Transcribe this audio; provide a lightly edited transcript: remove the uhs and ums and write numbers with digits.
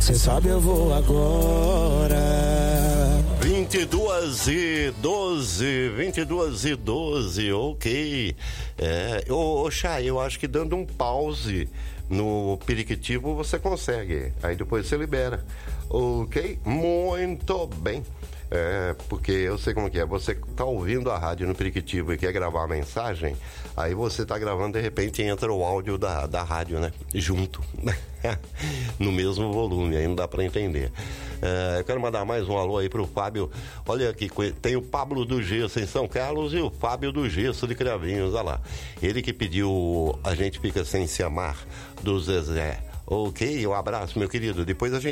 Cê sabe eu vou agora. 22:12, ok. Chay, eu acho que dando um pause no periquitivo você consegue. Aí depois você libera. Ok? Muito bem. Porque eu sei como que é. Você tá ouvindo a rádio no periquitivo e quer gravar a mensagem, aí você tá gravando, de repente entra o áudio da rádio, né? Junto. No mesmo volume, aí não dá pra entender. Eu quero mandar mais um alô aí pro Fábio. Olha aqui, tem o Pablo do Gesso em São Carlos e o Fábio do Gesso de Cravinhos, olha lá. Ele que pediu A Gente Fica Sem Se Amar, do Zezé. Ok, um abraço, meu querido. Depois a gente